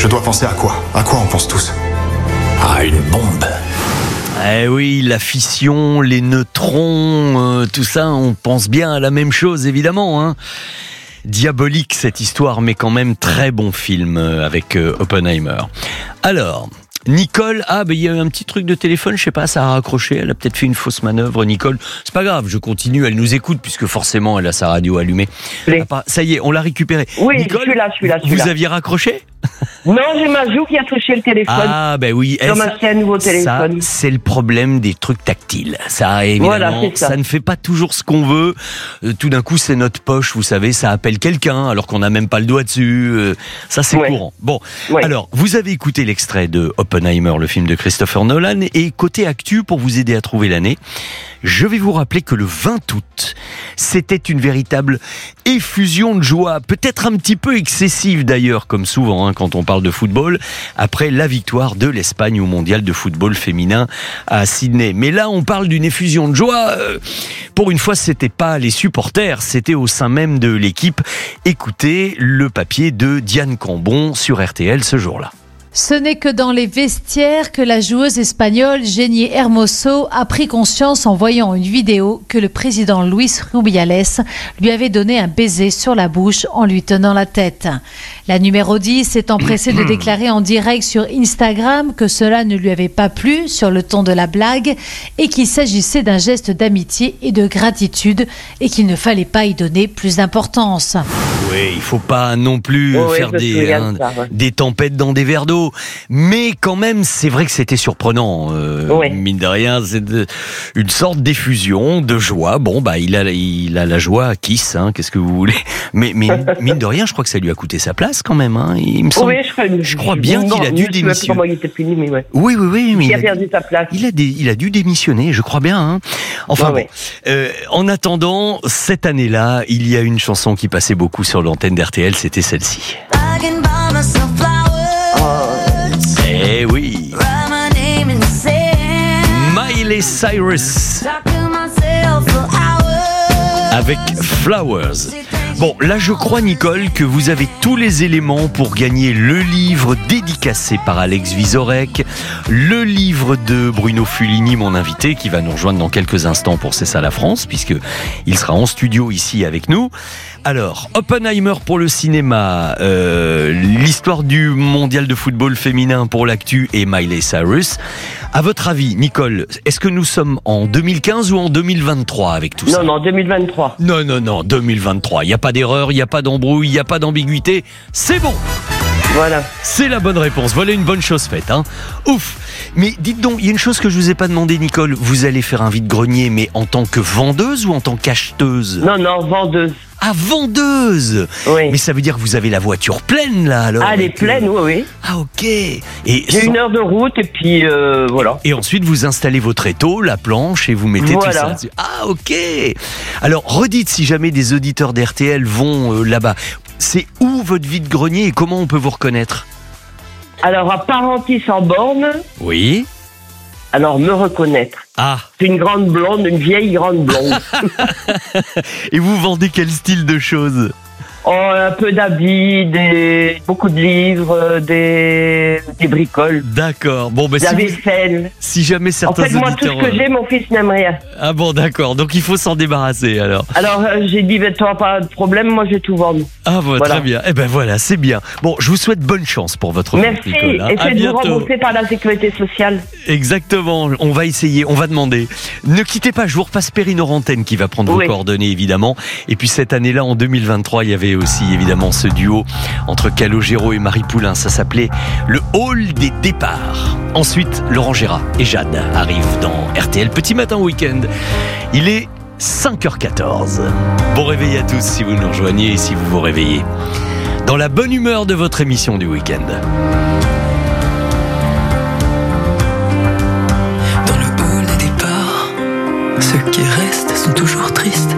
dois penser à quoi? À quoi on pense tous? À une bombe. Eh oui, la fission, les neutrons, tout ça, on pense bien à la même chose, évidemment, hein. Diabolique cette histoire, mais quand même très bon film avec Oppenheimer. Alors, Nicole, il y a un petit truc de téléphone, je sais pas, ça a raccroché, elle a peut-être fait une fausse manœuvre, Nicole. C'est pas grave, je continue, elle nous écoute puisque forcément elle a sa radio allumée. Ça y est, on l'a récupéré. Oui, Nicole, je suis là. Vous aviez raccroché ? Non, j'ai ma joue qui a touché le téléphone. Ah, ben oui. Comme un nouveau téléphone. Ça, c'est le problème des trucs tactiles. Ça, évidemment, voilà, ça ne fait pas toujours ce qu'on veut. Tout d'un coup, c'est notre poche, vous savez, ça appelle quelqu'un alors qu'on n'a même pas le doigt dessus. Ça, c'est courant. Bon, alors, vous avez écouté l'extrait de Oppenheimer, le film de Christopher Nolan, et côté actu, pour vous aider à trouver l'année, je vais vous rappeler que le 20 août, c'était une véritable effusion de joie, peut-être un petit peu excessive d'ailleurs, comme souvent quand on parle de football, après la victoire de l'Espagne au mondial de football féminin à Sydney. Mais là, on parle d'une effusion de joie. Pour une fois, c'était pas les supporters, c'était au sein même de l'équipe. Écoutez le papier de Diane Cambon sur RTL ce jour-là. Ce n'est que dans les vestiaires que la joueuse espagnole Jenny Hermoso a pris conscience en voyant une vidéo que le président Luis Rubiales lui avait donné un baiser sur la bouche en lui tenant la tête. La numéro 10 s'est empressée de déclarer en direct sur Instagram que cela ne lui avait pas plu sur le ton de la blague et qu'il s'agissait d'un geste d'amitié et de gratitude et qu'il ne fallait pas y donner plus d'importance. Oui, il ne faut pas non plus faire des tempêtes dans des verres d'eau. Mais quand même, c'est vrai que c'était surprenant. Mine de rien, c'est une sorte d'effusion de joie. Bon, il a la joie à Kiss, qu'est-ce que vous voulez. Mais mine de rien, je crois que ça lui a coûté sa place quand même. Il me semble. Je crois bien qu'il a dû démissionner. Oui, mais il a perdu sa place. Il a dû démissionner, je crois bien. Enfin bon. En attendant, cette année-là, il y a une chanson qui passait beaucoup sur l'antenne d'RTL, c'était celle-ci. Eh oui, Miley Cyrus avec Flowers. Bon, là je crois Nicole que vous avez tous les éléments pour gagner le livre dédicacé par Alex Vizorek, le livre de Bruno Fulini, mon invité, qui va nous rejoindre dans quelques instants pour C'est ça la France, puisqu'il sera en studio ici avec nous. Alors, Oppenheimer pour le cinéma, l'histoire du mondial de football féminin pour l'actu et Miley Cyrus. À votre avis, Nicole, est-ce que nous sommes en 2015 ou en 2023 avec tout ça ? Non, 2023. Non, 2023. Il n'y a pas d'erreur, il n'y a pas d'embrouille, il n'y a pas d'ambiguïté. C'est bon ! Voilà. C'est la bonne réponse. Voilà une bonne chose faite. Ouf. Mais dites donc, il y a une chose que je vous ai pas demandé, Nicole. Vous allez faire un vide-grenier, mais en tant que vendeuse ou en tant qu'acheteuse ? Non, vendeuse. Ah, vendeuse. Oui. Mais ça veut dire que vous avez la voiture pleine, là, alors ? Ah, elle est pleine, oui. Ah, ok. J'ai 1 heure de route, et puis voilà. Et ensuite, vous installez votre étau, la planche, et vous mettez tout ça. Ah, ok. Alors, redites si jamais des auditeurs d'RTL vont là-bas. C'est où votre vide-grenier et comment on peut vous reconnaître ? Alors, à Parentis-en-Borne. Oui. Alors, me reconnaître. Ah. C'est une grande blonde, une vieille grande blonde. Et vous vendez quel style de choses ? Un peu d'habits, beaucoup de livres, des bricoles. D'accord. Bon, la vaisselle. Si jamais certains auditeurs... moi, tout ce que j'ai, mon fils n'aime rien. Ah bon, d'accord. Donc, il faut s'en débarrasser, alors. Alors, j'ai dit, tu n'auras pas de problème, moi, je vais tout vendre. Ah, voilà. Très bien. Eh ben voilà, c'est bien. Bon, je vous souhaite bonne chance pour votre vente, Nicole. Merci. Et faites-vous rembourser par la sécurité sociale. Exactement. On va essayer, on va demander. Ne quittez pas, je vous repasse Perrine Orantène qui va prendre vos coordonnées, évidemment. Et puis, cette année-là, en 2023, il y avait aussi évidemment ce duo entre Calogero et Marie Poulain, ça s'appelait le Hall des départs. Ensuite, Laurent Gérard et Jade arrivent dans RTL Petit Matin Week-end. Il est 5h14. Bon réveil à tous si vous nous rejoignez et si vous vous réveillez dans la bonne humeur de votre émission du week-end. Dans le hall des départs, ceux qui restent sont toujours tristes.